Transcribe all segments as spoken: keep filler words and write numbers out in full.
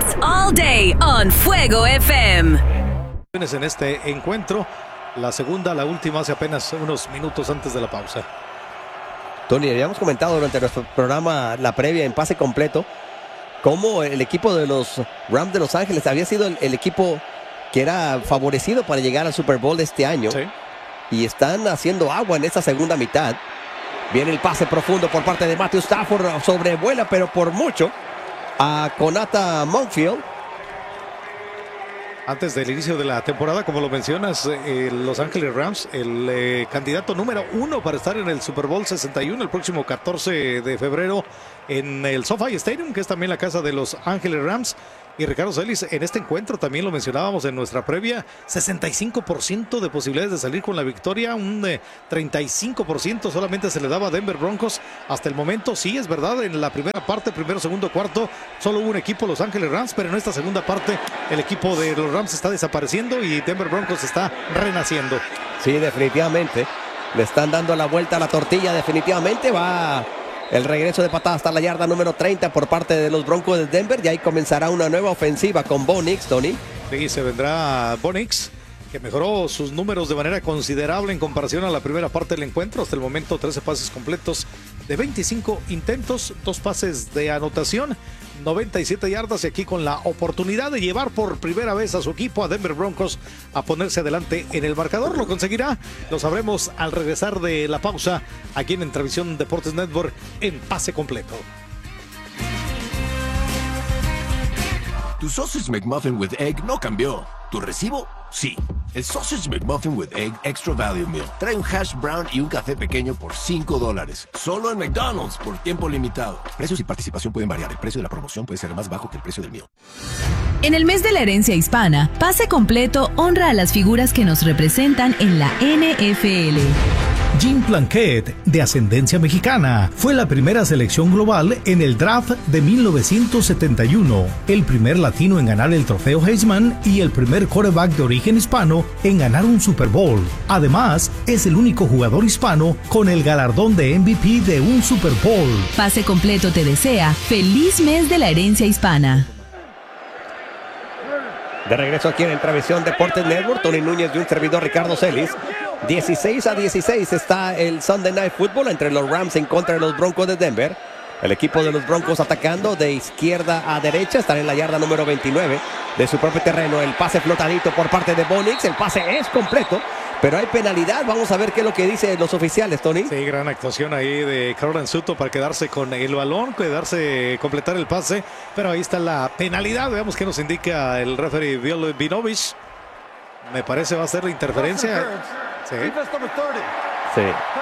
all day on Fuego F M. En este encuentro, la segunda, la última, hace apenas unos minutos antes de la pausa. Tony, habíamos comentado durante nuestro programa, la previa en pase completo, cómo el equipo de los Rams de Los Ángeles había sido el, el equipo que era favorecido para llegar al Super Bowl de este año. Sí. Y están haciendo agua en esta segunda mitad. Viene el pase profundo por parte de Matthew Stafford, sobrevuela, pero por mucho, a Konata Monfield. Antes del inicio de la temporada, como lo mencionas, eh, Los Ángeles Rams, el eh, candidato número uno para estar en el Super Bowl sesenta y uno el próximo catorce de febrero en el SoFi Stadium, que es también la casa de Los Ángeles Rams. Y Ricardo Celis, en este encuentro también lo mencionábamos en nuestra previa, sesenta y cinco por ciento de posibilidades de salir con la victoria, un eh, treinta y cinco por ciento solamente se le daba a Denver Broncos hasta el momento. Sí, es verdad, en la primera parte, primero, segundo, cuarto, solo hubo un equipo, Los Ángeles Rams, pero en esta segunda parte el equipo de los Rams está desapareciendo y Denver Broncos está renaciendo. Sí, definitivamente, le están dando la vuelta a la tortilla, definitivamente va... El regreso de patada hasta la yarda número treinta por parte de los Broncos de Denver. Y ahí comenzará una nueva ofensiva con Bo Nix, Tony. Sí, se vendrá Bo Nix, que mejoró sus números de manera considerable en comparación a la primera parte del encuentro. Hasta el momento, trece pases completos de veinticinco intentos, dos pases de anotación, noventa y siete yardas, y aquí con la oportunidad de llevar por primera vez a su equipo, a Denver Broncos, a ponerse adelante en el marcador. ¿Lo conseguirá? Lo sabremos al regresar de la pausa aquí en Entrevisión Deportes Network en Pase Completo. Tu Sausage McMuffin with Egg no cambió. ¿Tu recibo? Sí. El Sausage McMuffin with Egg Extra Value Meal trae un hash brown y un café pequeño por cinco dólares. Solo en McDonald's por tiempo limitado. Precios y participación pueden variar. El precio de la promoción puede ser más bajo que el precio del meal. En el mes de la herencia hispana, Pase Completo honra a las figuras que nos representan en la N F L. Jim Plunkett, de ascendencia mexicana, fue la primera selección global en el draft de mil novecientos setenta y uno, el primer latino en ganar el trofeo Heisman y el primer quarterback de origen hispano en ganar un Super Bowl. Además, es el único jugador hispano con el galardón de M V P de un Super Bowl. Pase Completo te desea feliz mes de la herencia hispana. De regreso aquí en Entrevisión Deportes Network, Tony Núñez y un servidor Ricardo Celis. dieciséis a dieciséis está el Sunday Night Football entre los Rams en contra de los Broncos de Denver. El equipo de los Broncos atacando de izquierda a derecha, están en la yarda número veintinueve de su propio terreno. El pase flotadito por parte de Bo Nix, el pase es completo, pero hay penalidad. Vamos a ver qué es lo que dicen los oficiales, Tony. Sí, gran actuación ahí de Carolan Suto para quedarse con el balón, quedarse, completar el pase, pero ahí está la penalidad. Veamos qué nos indica el referee Bill Vinovich. Me parece va a ser la interferencia. Sí. Sí.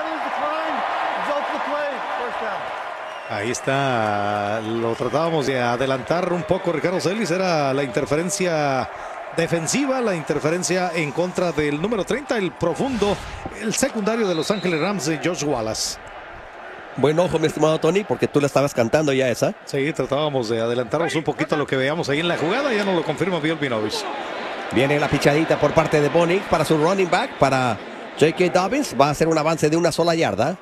Ahí está, lo tratábamos de adelantar un poco, Ricardo Celis, era la interferencia defensiva, la interferencia en contra del número treinta, el profundo, el secundario de Los Ángeles Rams, de Josh Wallace. Buen ojo, mi estimado Tony, porque tú la estabas cantando ya esa. Sí, tratábamos de adelantarnos un poquito a lo que veíamos ahí en la jugada, ya nos lo confirma Bill Vinovich. Viene la pichadita por parte de Bo Nix para su running back, para J K. Dobbins, va a hacer un avance de una sola yarda.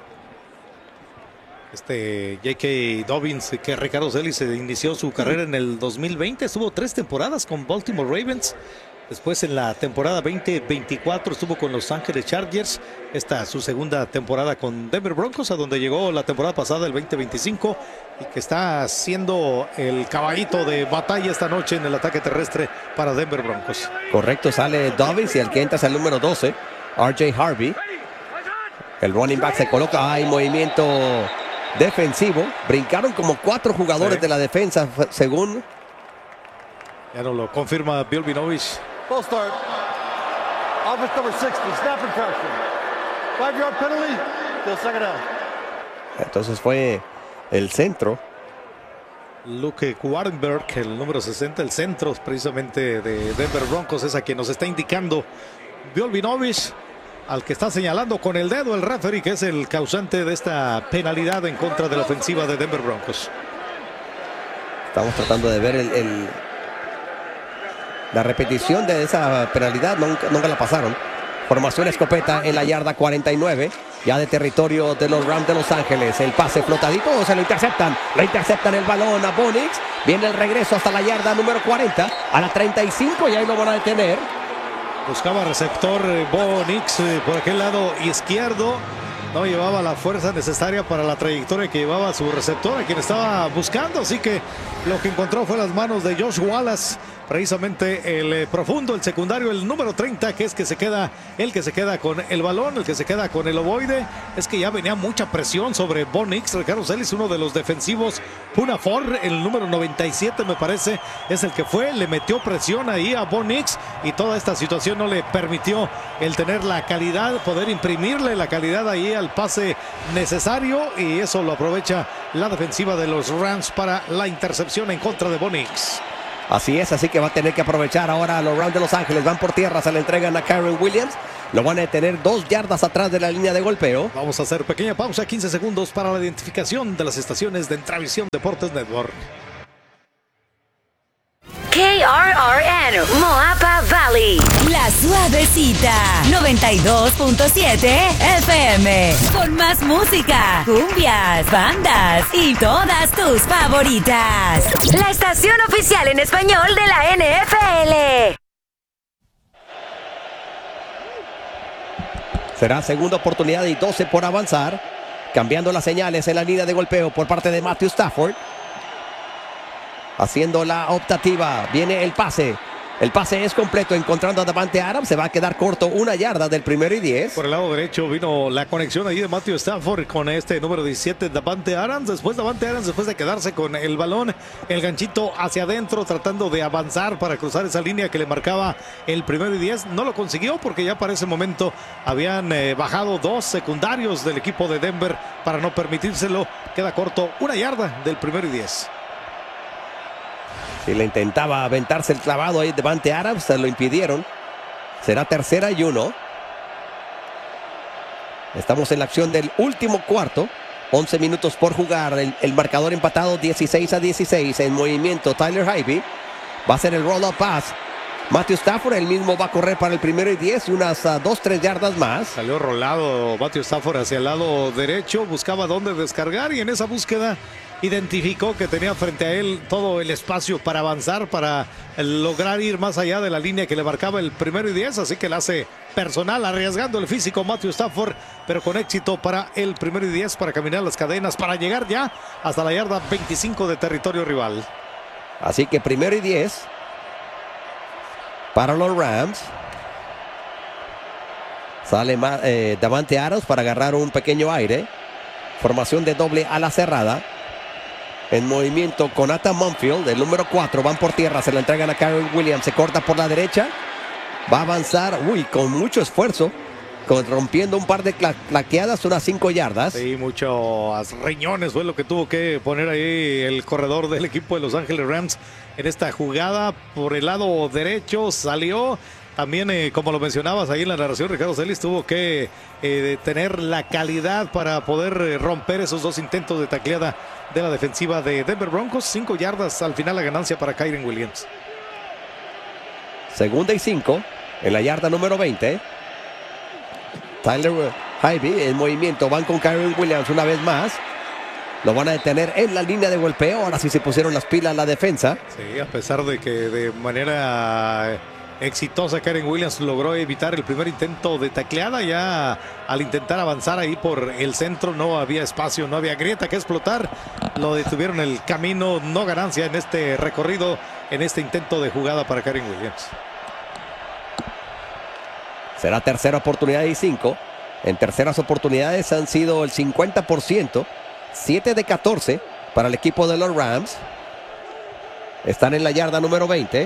Este J K. Dobbins, que Ricardo Celis inició su carrera en el dos mil veinte, estuvo tres temporadas con Baltimore Ravens. Después en la temporada veinte veinticuatro estuvo con Los Ángeles Chargers. Esta es su segunda temporada con Denver Broncos, a donde llegó la temporada pasada, el veinte veinticinco, y que está siendo el caballito de batalla esta noche en el ataque terrestre para Denver Broncos. Correcto, sale Dobbins y el que entra es el número doce, R J Harvey. El running back se coloca, hay movimiento defensivo. Brincaron como cuatro jugadores sí. de la defensa, según. Ya nos lo confirma Bill Vinovich. Full start. Offense number sixty, snap and caution. Five yard penalty, till second down. Entonces fue el centro. Luke Warrenberg, el número sesenta, el centro precisamente de Denver Broncos, es a quien nos está indicando Bill Vinovich, al que está señalando con el dedo el referee, que es el causante de esta penalidad en contra de la ofensiva de Denver Broncos. Estamos tratando de ver el, el la repetición de esa penalidad, nunca, nunca la pasaron. Formación escopeta en la yarda cuarenta y nueve. Ya de territorio de los Rams de Los Ángeles. El pase flotadito, se lo interceptan. Lo interceptan el balón a Bo Nix. Viene el regreso hasta la yarda número cuarenta. A la treinta y cinco y ahí lo van a detener. Buscaba receptor eh, Bo Nix eh, por aquel lado izquierdo. No llevaba la fuerza necesaria para la trayectoria que llevaba su receptor, a quien estaba buscando. Así que lo que encontró fue las manos de Josh Wallace. Precisamente el eh, profundo, el secundario, el número treinta, que es que se queda, el que se queda con el balón, el que se queda con el ovoide. Es que ya venía mucha presión sobre Bo Nix. Ricardo Celis, uno de los defensivos. Punafor, el número noventa y siete me parece, es el que fue, le metió presión ahí a Bo Nix y toda esta situación no le permitió el tener la calidad, poder imprimirle la calidad ahí al pase necesario, y eso lo aprovecha la defensiva de los Rams para la intercepción en contra de Bo Nix. Así es, así que va a tener que aprovechar ahora a los Rams de Los Ángeles. Van por tierra, se le entregan a Kyren Williams. Lo van a detener dos yardas atrás de la línea de golpeo. Vamos a hacer pequeña pausa, quince segundos para la identificación de las estaciones de Entravisión Deportes Network. K R R N, Moapa Valley. La Suavecita, noventa y dos punto siete F M. Con más música, cumbias, bandas y todas tus favoritas. La estación oficial en español de la N F L. Será segunda oportunidad y doce por avanzar. Cambiando las señales en la línea de golpeo por parte de Matthew Stafford. Haciendo la optativa, viene el pase. El pase es completo, encontrando a Davante Adams. Se va a quedar corto, una yarda del primero y diez. Por el lado derecho vino la conexión ahí de Matthew Stafford con este número diecisiete, Davante Adams. Después Davante Adams, después de quedarse con el balón, el ganchito hacia adentro, tratando de avanzar para cruzar esa línea que le marcaba el primero y diez. No lo consiguió porque ya para ese momento habían eh, bajado dos secundarios del equipo de Denver para no permitírselo. Queda corto, una yarda del primero y diez. Si le intentaba aventarse el clavado ahí Davante Adams, se lo impidieron. Será tercera y uno. Estamos en la acción del último cuarto. once minutos por jugar. El, el marcador empatado dieciséis a dieciséis. En movimiento Tyler Higbee. Va a ser el roll-up pass. Matthew Stafford, el mismo va a correr para el primero y diez. Unas dos, tres yardas más. Salió rolado Matthew Stafford hacia el lado derecho. Buscaba dónde descargar y en esa búsqueda identificó que tenía frente a él todo el espacio para avanzar, para lograr ir más allá de la línea que le marcaba el primero y diez, así que la hace personal, arriesgando el físico Matthew Stafford, pero con éxito para el primero y diez, para caminar las cadenas, para llegar ya hasta la yarda veinticinco de territorio rival. Así que primero y diez para los Rams. Sale eh, Davante Adams para agarrar un pequeño aire. Formación de doble ala cerrada. En movimiento con Ata Monfield, el número cuatro, van por tierra, se la entregan a Kyren Williams, se corta por la derecha, va a avanzar, uy, con mucho esfuerzo, con, rompiendo un par de cla claqueadas, unas cinco yardas. Sí, muchos riñones fue lo que tuvo que poner ahí el corredor del equipo de Los Ángeles Rams en esta jugada. Por el lado derecho salió. También, eh, como lo mencionabas ahí en la narración, Ricardo Celis tuvo que eh, tener la calidad para poder eh, romper esos dos intentos de tacleada de la defensiva de Denver Broncos. Cinco yardas al final, la ganancia para Kyren Williams. Segunda y cinco en la yarda número veinte. Tyler Higbee en movimiento, van con Kyren Williams una vez más. Lo van a detener en la línea de golpeo. Ahora sí se pusieron las pilas la defensa. Sí, a pesar de que de manera exitosa Kyren Williams logró evitar el primer intento de tacleada. Ya al intentar avanzar ahí por el centro no había espacio, no había grieta que explotar. Lo detuvieron el camino, no ganancia en este recorrido, en este intento de jugada para Kyren Williams. Será tercera oportunidad y cinco. En terceras oportunidades han sido el cincuenta por ciento. siete de catorce para el equipo de los Rams. Están en la yarda número veinte.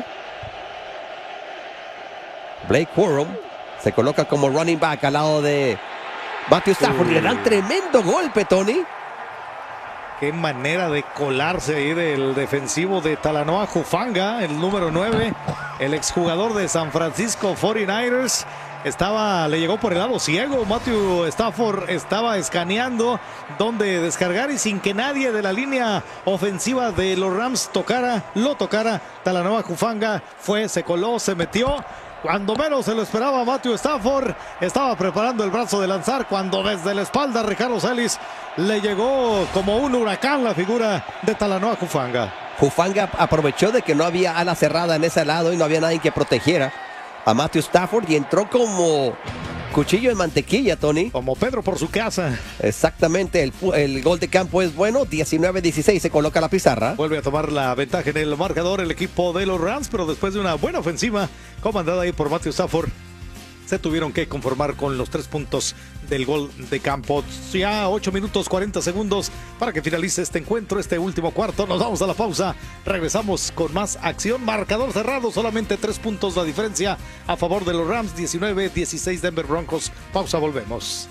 Blake Corum se coloca como running back al lado de Matthew Stafford. Uh. Le dan tremendo golpe, Tony. Qué manera de colarse ahí del defensivo de Talanoa Hufanga, el número nueve, el exjugador de San Francisco cuarenta y nueve ers. Estaba, le llegó por el lado ciego. Matthew Stafford estaba escaneando dónde descargar y sin que nadie de la línea ofensiva de los Rams tocara, lo tocara. Talanoa Hufanga fue, se coló, se metió Cuando menos se lo esperaba Matthew Stafford, estaba preparando el brazo de lanzar cuando desde la espalda Ricardo Celis le llegó como un huracán la figura de Talanoa Hufanga. Hufanga aprovechó de que no había ala cerrada en ese lado y no había nadie que protegiera a Matthew Stafford y entró como cuchillo en mantequilla, Tony. Como Pedro por su casa. Exactamente, el, el gol de campo es bueno, diecinueve dieciséis se coloca la pizarra. Vuelve a tomar la ventaja en el marcador el equipo de los Rams, pero después de una buena ofensiva comandada ahí por Matthew Stafford, se tuvieron que conformar con los tres puntos del gol de campo. Ya ocho minutos cuarenta segundos para que finalice este encuentro, este último cuarto. Nos vamos a la pausa. Regresamos con más acción. Marcador cerrado, solamente tres puntos la diferencia a favor de los Rams. diecinueve dieciséis Denver Broncos. Pausa, volvemos.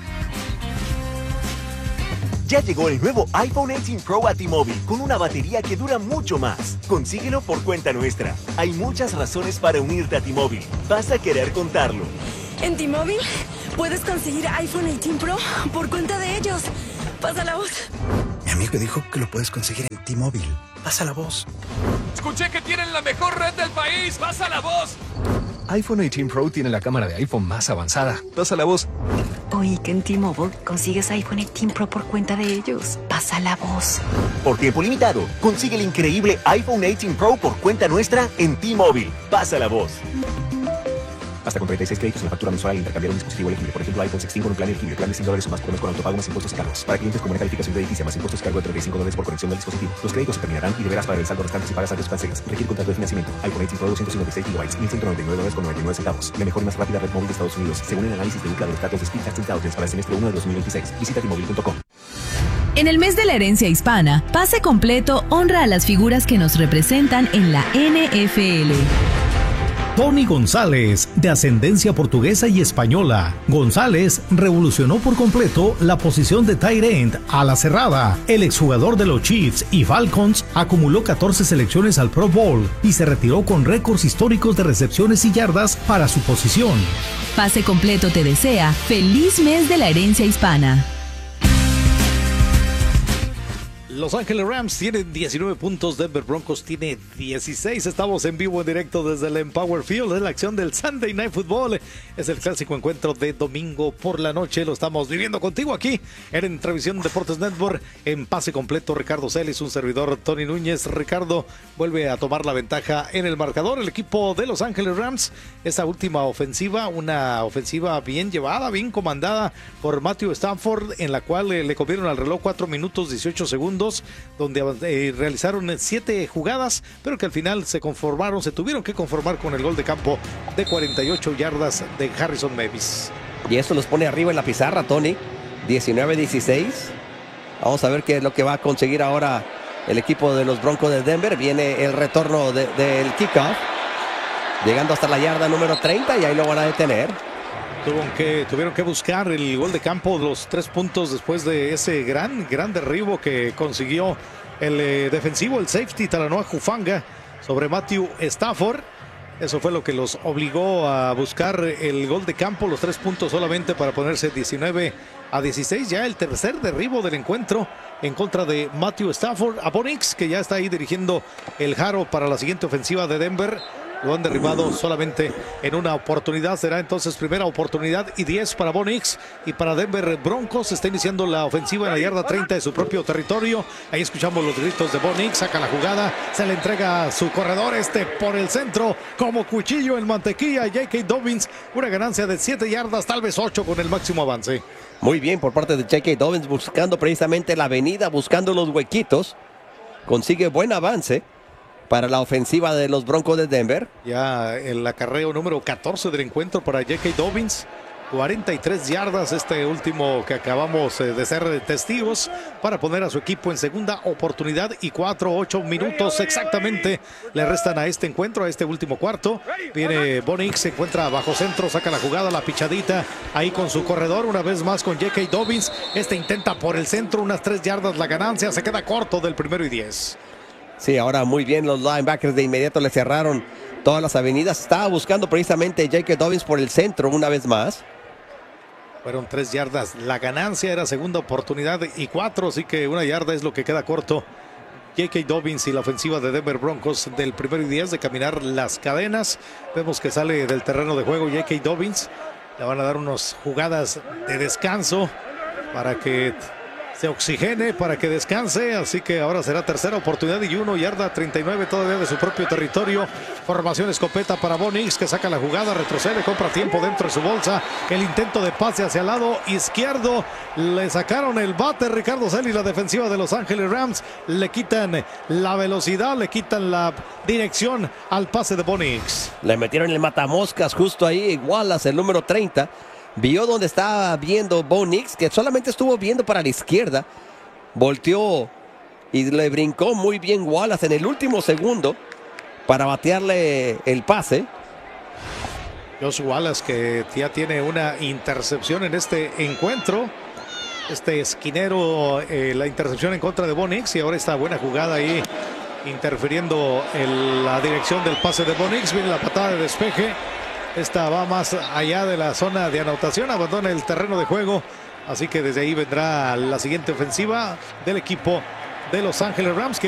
Ya llegó el nuevo iPhone dieciocho Pro a T-Mobile con una batería que dura mucho más. Consíguelo por cuenta nuestra. Hay muchas razones para unirte a T-Mobile. Vas a querer contarlo. En T-Mobile puedes conseguir iPhone dieciocho Pro por cuenta de ellos. Pasa la voz. Mi amigo dijo que lo puedes conseguir en T-Mobile. Pasa la voz. Escuché que tienen la mejor red del país. Pasa la voz. iPhone dieciocho Pro tiene la cámara de iPhone más avanzada. Pasa la voz. Oí que en T-Mobile consigues iPhone dieciocho Pro por cuenta de ellos. Pasa la voz. Por tiempo limitado, consigue el increíble iPhone dieciocho Pro por cuenta nuestra en T-Mobile. Pasa la voz. Hasta con treinta y seis créditos en la factura mensual al intercambiar un dispositivo elegible. Por ejemplo, iPhone dieciséis con un plan elegible. Plan de cien dólares o más por mes con autopago más impuestos y cargos. Para clientes con buena calificación crediticia más impuestos y cargo de treinta y cinco dólares por conexión del dispositivo. Los créditos se terminarán y deberás pagar el saldo restante si pagas antes cancelas. Requiere contrato de financiamiento. iPhone dieciocho Pro doscientos cincuenta y seis gigabytes, mil ciento noventa y nueve dólares con noventa y nueve centavos. La mejor y más rápida red móvil de Estados Unidos, según el análisis de Ookla de los datos de Speedtest Intelligence para el semestre uno de dos mil veintiséis. Visita T Mobile punto com. En el mes de la herencia hispana, Pase Completo honra a las figuras que nos representan en la N F L. Tony González, de ascendencia portuguesa y española. González revolucionó por completo la posición de tight end a la cerrada. El exjugador de los Chiefs y Falcons acumuló catorce selecciones al Pro Bowl y se retiró con récords históricos de recepciones y yardas para su posición. Pase Completo te desea feliz mes de la herencia hispana. Los Ángeles Rams tienen diecinueve puntos, Denver Broncos tiene dieciséis. Estamos en vivo, en directo desde el Empower Field. Es la acción del Sunday Night Football. Es el clásico encuentro de domingo por la noche. Lo estamos viviendo contigo aquí en Entrevisión Deportes Network. En Pase Completo, Ricardo Celis, un servidor, Tony Núñez. Ricardo vuelve a tomar la ventaja en el marcador. El equipo de Los Ángeles Rams, esa última ofensiva, una ofensiva bien llevada, bien comandada por Matthew Stafford, en la cual eh, le comieron al reloj cuatro minutos dieciocho segundos. Donde eh, realizaron siete jugadas, pero que al final se conformaron, se tuvieron que conformar con el gol de campo de cuarenta y ocho yardas de Harrison Mevis. Y eso los pone arriba en la pizarra, Tony. diecinueve dieciséis. Vamos a ver qué es lo que va a conseguir ahora el equipo de los Broncos de Denver. Viene el retorno de, del kickoff, llegando hasta la yarda número treinta y ahí lo van a detener. Tuvieron que, tuvieron que buscar el gol de campo, los tres puntos después de ese gran, gran derribo que consiguió el eh, defensivo, el safety Talanoa Hufanga sobre Matthew Stafford. Eso fue lo que los obligó a buscar el gol de campo, los tres puntos solamente para ponerse diecinueve a dieciséis. Ya el tercer derribo del encuentro en contra de Matthew Stafford. A Bo Nix, que ya está ahí dirigiendo el Jaro para la siguiente ofensiva de Denver. Lo han derribado solamente en una oportunidad. Será entonces primera oportunidad y diez para Bo Nix. Y para Denver Broncos está iniciando la ofensiva en la yarda treinta de su propio territorio. Ahí escuchamos los gritos de Bo Nix. Saca la jugada. Se le entrega a su corredor este por el centro. Como cuchillo en mantequilla. J K. Dobbins. Una ganancia de siete yardas, tal vez ocho con el máximo avance. Muy bien por parte de J K. Dobbins, buscando precisamente la avenida, buscando los huequitos. Consigue buen avance para la ofensiva de los Broncos de Denver. Ya el acarreo número catorce del encuentro para J K. Dobbins. cuarenta y tres yardas, este último que acabamos de ser testigos, para poner a su equipo en segunda oportunidad y cuatro, ocho minutos exactamente le restan a este encuentro, a este último cuarto. Viene Bo Nix, se encuentra bajo centro, saca la jugada, la pichadita ahí con su corredor, una vez más con J K. Dobbins. Este intenta por el centro, unas tres yardas la ganancia, se queda corto del primero y diez. Sí, ahora muy bien los linebackers de inmediato le cerraron todas las avenidas. Estaba buscando precisamente J K. Dobbins por el centro una vez más. Fueron tres yardas. La ganancia era segunda oportunidad y cuatro, así que una yarda es lo que queda corto J K. Dobbins y la ofensiva de Denver Broncos del primero y diez de caminar las cadenas. Vemos que sale del terreno de juego J K. Dobbins. Le van a dar unas jugadas de descanso para que se oxigene, para que descanse. Así que ahora será tercera oportunidad y uno, yarda treinta y nueve todavía de su propio territorio. Formación escopeta para Bo Nix, que saca la jugada, retrocede, compra tiempo dentro de su bolsa. El intento de pase hacia el lado izquierdo. Le sacaron el bate Ricardo Celis, la defensiva de Los Ángeles Rams. Le quitan la velocidad, le quitan la dirección al pase de Bo Nix. Le metieron el matamoscas justo ahí, Wallace, el número treinta. Vio donde estaba viendo Bo Nix, que solamente estuvo viendo para la izquierda. Volteó y le brincó muy bien Wallace en el último segundo para batearle el pase. Josh Wallace, que ya tiene una intercepción en este encuentro. Este esquinero, eh, la intercepción en contra de Bo Nix, y ahora esta buena jugada ahí interfiriendo en la dirección del pase de Bo Nix. Viene la patada de despeje. Esta va más allá de la zona de anotación, abandona el terreno de juego. Así que desde ahí vendrá la siguiente ofensiva del equipo de Los Ángeles Rams. Que